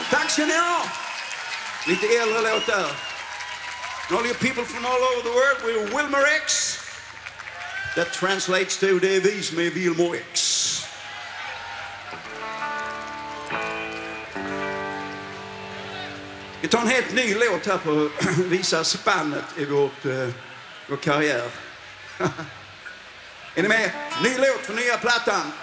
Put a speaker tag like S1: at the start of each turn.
S1: Tack ska ni ha. Lite äldre låt där. And all you people from all over the world, we're Wilmer X. That translates to det vis med Wilmer X. Vi tar en helt ny låt här på att visa spannet i vår karriär. Är ni med? Ny låt för nya plattan.